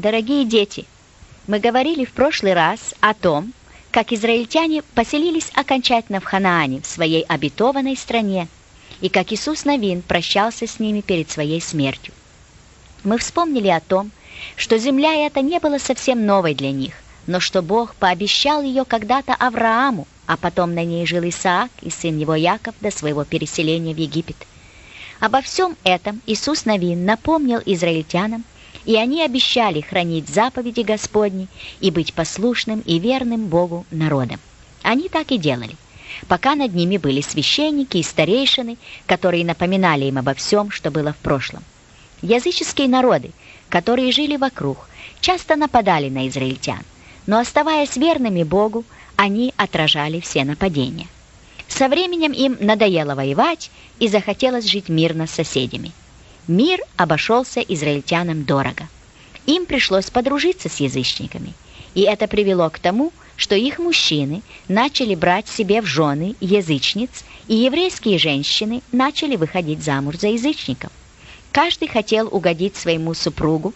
Дорогие дети, мы говорили в прошлый раз о том, как израильтяне поселились окончательно в Ханаане, в своей обетованной стране, и как Иисус Навин прощался с ними перед своей смертью. Мы вспомнили о том, что земля эта не была совсем новой для них, но что Бог пообещал ее когда-то Аврааму, а потом на ней жил Исаак и сын его Яков до своего переселения в Египет. Обо всем этом Иисус Навин напомнил израильтянам, и они обещали хранить заповеди Господни и быть послушным и верным Богу народом. Они так и делали, пока над ними были священники и старейшины, которые напоминали им обо всем, что было в прошлом. Языческие народы, которые жили вокруг, часто нападали на израильтян, но, оставаясь верными Богу, они отражали все нападения. Со временем им надоело воевать и захотелось жить мирно с соседями. Мир обошелся израильтянам дорого. Им пришлось подружиться с язычниками, и это привело к тому, что их мужчины начали брать себе в жены язычниц, и еврейские женщины начали выходить замуж за язычников. Каждый хотел угодить своему супругу,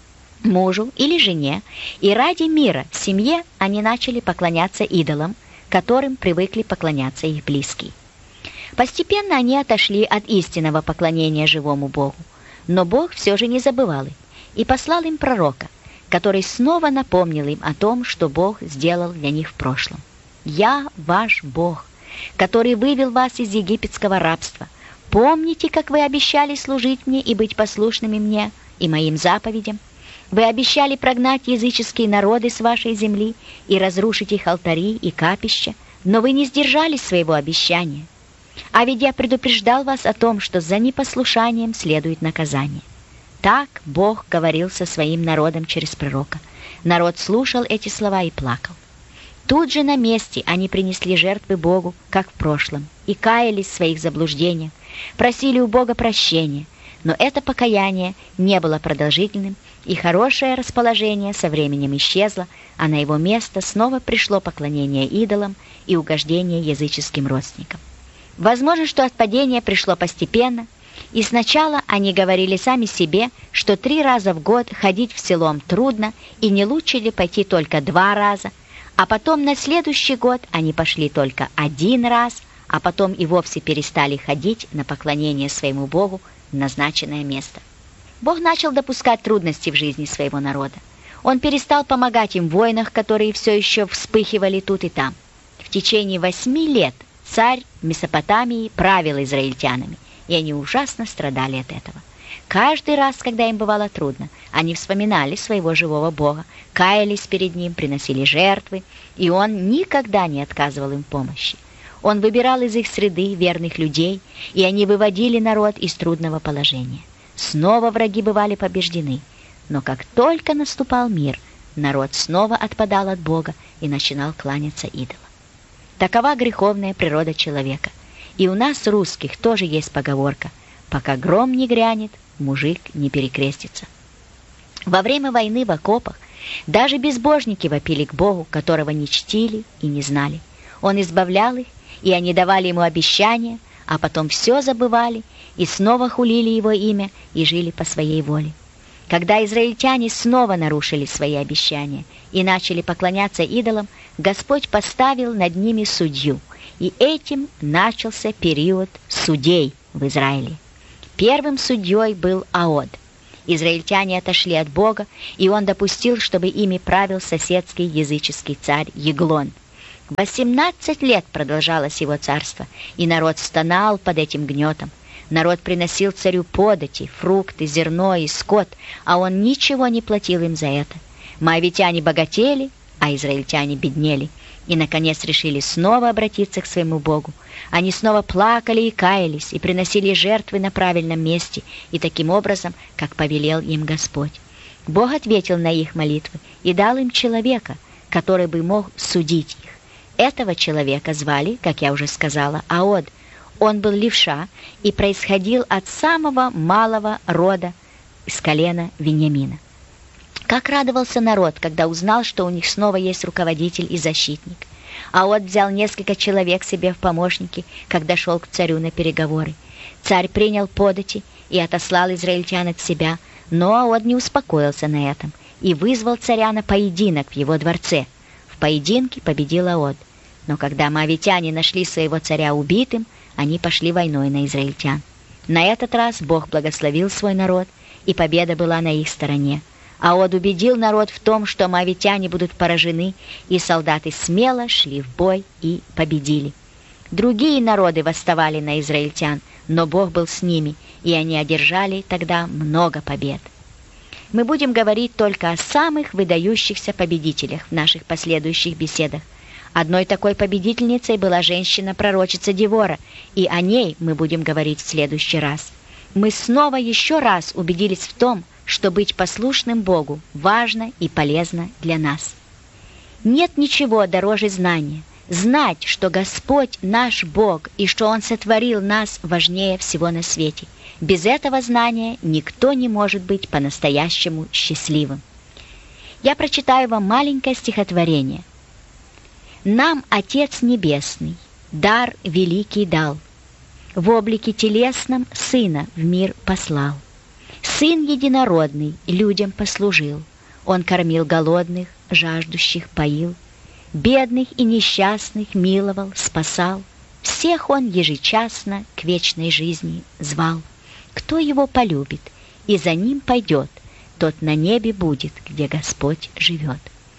мужу или жене, и ради мира в семье они начали поклоняться идолам, которым привыкли поклоняться их близкие. Постепенно они отошли от истинного поклонения живому Богу, но Бог все же не забывал их и послал им пророка, который снова напомнил им о том, что Бог сделал для них в прошлом. «Я ваш Бог, который вывел вас из египетского рабства. Помните, как вы обещали служить мне и быть послушными мне и моим заповедям? Вы обещали прогнать языческие народы с вашей земли и разрушить их алтари и капища, но вы не сдержали своего обещания. А ведь я предупреждал вас о том, что за непослушанием следует наказание». Так Бог говорил со своим народом через пророка. Народ слушал эти слова и плакал. Тут же на месте они принесли жертвы Богу, как в прошлом, и каялись в своих заблуждениях, просили у Бога прощения, но это покаяние не было продолжительным, и хорошее расположение со временем исчезло, а на его место снова пришло поклонение идолам и угождение языческим родственникам. Возможно, что отпадение пришло постепенно, и сначала они говорили сами себе, что 3 раза в год ходить в селом трудно, и не лучше ли пойти только 2 раза, а потом на следующий год они пошли только 1 раз, а потом и вовсе перестали ходить на поклонение своему Богу в назначенное место. Бог начал допускать трудности в жизни своего народа. Он перестал помогать им в войнах, которые все еще вспыхивали тут и там. В течение 8 лет царь Месопотамии правил израильтянами, и они ужасно страдали от этого. Каждый раз, когда им бывало трудно, они вспоминали своего живого Бога, каялись перед Ним, приносили жертвы, и Он никогда не отказывал им в помощи. Он выбирал из их среды верных людей, и они выводили народ из трудного положения. Снова враги бывали побеждены, но как только наступал мир, народ снова отпадал от Бога и начинал кланяться идолам. Такова греховная природа человека. И у нас, русских, тоже есть поговорка: «Пока гром не грянет, мужик не перекрестится». Во время войны в окопах даже безбожники вопили к Богу, которого не чтили и не знали. Он избавлял их, и они давали ему обещания, а потом все забывали и снова хулили его имя и жили по своей воле. Когда израильтяне снова нарушили свои обещания и начали поклоняться идолам, Господь поставил над ними судью, и этим начался период судей в Израиле. Первым судьей был Аод. Израильтяне отошли от Бога, и он допустил, чтобы ими правил соседский языческий царь Еглон. 18 лет продолжалось его царство, и народ стонал под этим гнетом. Народ приносил царю подати, фрукты, зерно и скот, а он ничего не платил им за это. Моавитяне богатели, а израильтяне беднели, и, наконец, решили снова обратиться к своему Богу. Они снова плакали и каялись, и приносили жертвы на правильном месте, и таким образом, как повелел им Господь. Бог ответил на их молитвы и дал им человека, который бы мог судить их. Этого человека звали, как я уже сказала, Аод. Он был левша и происходил от самого малого рода из колена Вениамина. Как радовался народ, когда узнал, что у них снова есть руководитель и защитник. Аод взял несколько человек себе в помощники, когда шел к царю на переговоры. Царь принял подати и отослал израильтян от себя, но Аод не успокоился на этом и вызвал царя на поединок в его дворце. В поединке победил Аод. Но когда моавитяне нашли своего царя убитым, они пошли войной на израильтян. На этот раз Бог благословил свой народ, и победа была на их стороне. Аод убедил народ в том, что моавитяне будут поражены, и солдаты смело шли в бой и победили. Другие народы восставали на израильтян, но Бог был с ними, и они одержали тогда много побед. Мы будем говорить только о самых выдающихся победителях в наших последующих беседах. Одной такой победительницей была женщина-пророчица Девора, и о ней мы будем говорить в следующий раз. Мы снова еще раз убедились в том, что быть послушным Богу важно и полезно для нас. Нет ничего дороже знания. Знать, что Господь наш Бог и что Он сотворил нас, важнее всего на свете. Без этого знания никто не может быть по-настоящему счастливым. Я прочитаю вам маленькое стихотворение. «Нам Отец Небесный дар великий дал, в облике телесном Сына в мир послал. Сын единородный людям послужил, Он кормил голодных, жаждущих поил, бедных и несчастных миловал, спасал, всех Он ежечасно к вечной жизни звал. Кто Его полюбит и за Ним пойдет, тот на небе будет, где Господь живет».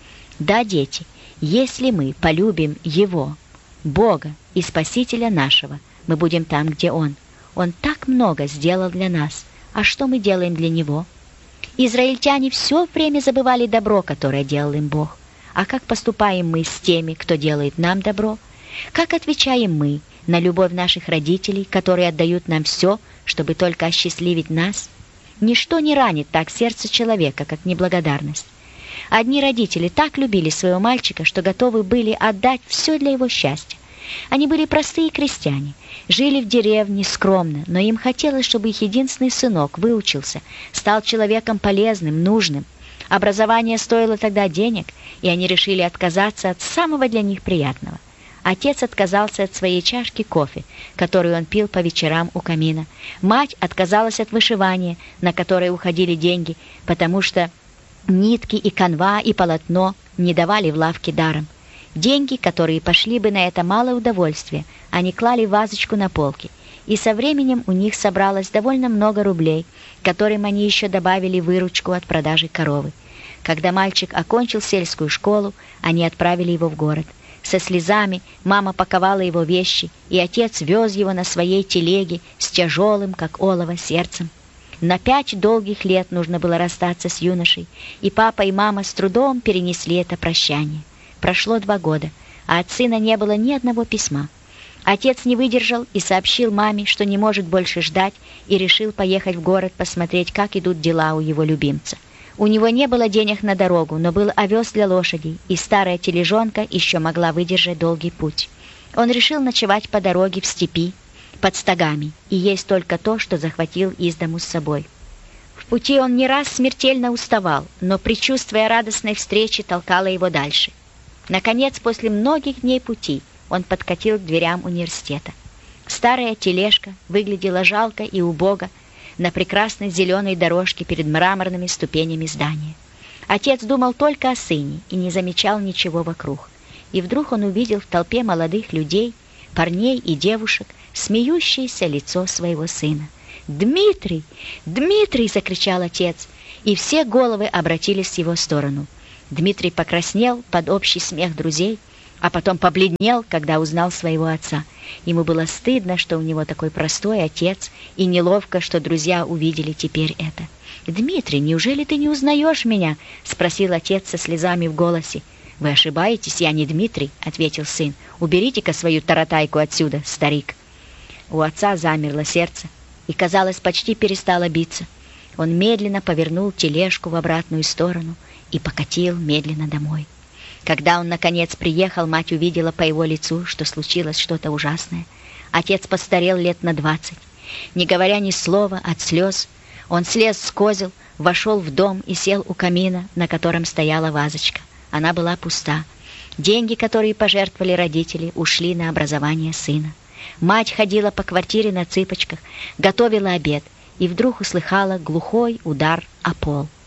Да, дети, если мы полюбим Его, Бога и Спасителя нашего, мы будем там, где Он. Он так много сделал для нас. А что мы делаем для Него? Израильтяне все время забывали добро, которое делал им Бог. А как поступаем мы с теми, кто делает нам добро? Как отвечаем мы на любовь наших родителей, которые отдают нам все, чтобы только осчастливить нас? Ничто не ранит так сердце человека, как неблагодарность. Одни родители так любили своего мальчика, что готовы были отдать все для его счастья. Они были простые крестьяне, жили в деревне скромно, но им хотелось, чтобы их единственный сынок выучился, стал человеком полезным, нужным. Образование стоило тогда денег, и они решили отказаться от самого для них приятного. Отец отказался от своей чашки кофе, которую он пил по вечерам у камина. Мать отказалась от вышивания, на которое уходили деньги, потому что нитки и канва и полотно не давали в лавке даром. Деньги, которые пошли бы на это малое удовольствие, они клали в вазочку на полке, и со временем у них собралось довольно много рублей, которым они еще добавили выручку от продажи коровы. Когда мальчик окончил сельскую школу, они отправили его в город. Со слезами мама паковала его вещи, и отец вез его на своей телеге с тяжелым, как олово, сердцем. На 5 долгих лет нужно было расстаться с юношей, и папа и мама с трудом перенесли это прощание. Прошло 2 года, а от сына не было ни одного письма. Отец не выдержал и сообщил маме, что не может больше ждать, и решил поехать в город посмотреть, как идут дела у его любимца. У него не было денег на дорогу, но был овес для лошадей, и старая тележонка еще могла выдержать долгий путь. Он решил ночевать по дороге в степи, под стогами, и есть только то, что захватил из дому с собой. В пути он не раз смертельно уставал, но предчувствие радостной встречи толкало его дальше. Наконец, после многих дней пути, он подкатил к дверям университета. Старая тележка выглядела жалко и убого на прекрасной зеленой дорожке перед мраморными ступенями здания. Отец думал только о сыне и не замечал ничего вокруг. И вдруг он увидел в толпе молодых людей, парней и девушек, смеющееся лицо своего сына. «Дмитрий! Дмитрий!» — закричал отец, и все головы обратились в его сторону. Дмитрий покраснел под общий смех друзей, а потом побледнел, когда узнал своего отца. Ему было стыдно, что у него такой простой отец, и неловко, что друзья увидели теперь это. «Дмитрий, неужели ты не узнаешь меня?» — спросил отец со слезами в голосе. «Вы ошибаетесь, я не Дмитрий», — ответил сын. «Уберите-ка свою таратайку отсюда, старик». У отца замерло сердце и, казалось, почти перестало биться. Он медленно повернул тележку в обратную сторону и покатил медленно домой. Когда он, наконец, приехал, мать увидела по его лицу, что случилось что-то ужасное. Отец постарел лет на 20. Не говоря ни слова от слез, он слез с козел, вошел в дом и сел у камина, на котором стояла вазочка. Она была пуста. Деньги, которые пожертвовали родители, ушли на образование сына. Мать ходила по квартире на цыпочках, готовила обед, и вдруг услыхала глухой удар о пол.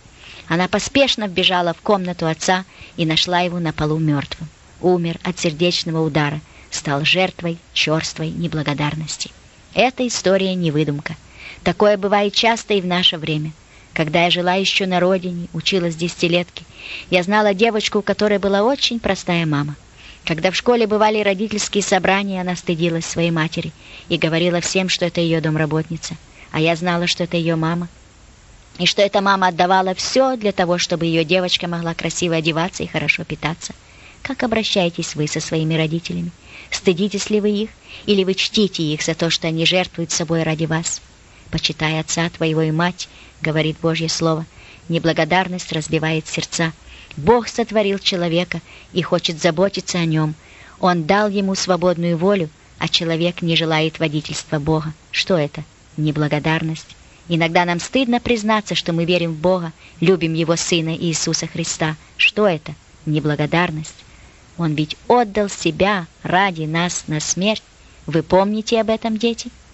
Она поспешно вбежала в комнату отца и нашла его на полу мертвым. Умер от сердечного удара, стал жертвой черствой неблагодарности. Эта история не выдумка. Такое бывает часто и в наше время. Когда я жила еще на родине, училась в десятилетке, я знала девочку, у которой была очень простая мама. Когда в школе бывали родительские собрания, она стыдилась своей матери и говорила всем, что это ее домработница. А я знала, что это ее мама. И что эта мама отдавала все для того, чтобы ее девочка могла красиво одеваться и хорошо питаться. Как обращаетесь вы со своими родителями? Стыдитесь ли вы их? Или вы чтите их за то, что они жертвуют собой ради вас? «Почитай отца твоего и мать», — говорит Божье Слово. Неблагодарность разбивает сердца. Бог сотворил человека и хочет заботиться о нем. Он дал ему свободную волю, а человек не желает водительства Бога. Что это? Неблагодарность. Иногда нам стыдно признаться, что мы верим в Бога, любим Его Сына Иисуса Христа. Что это? Неблагодарность. Он ведь отдал себя ради нас на смерть. Вы помните об этом, дети?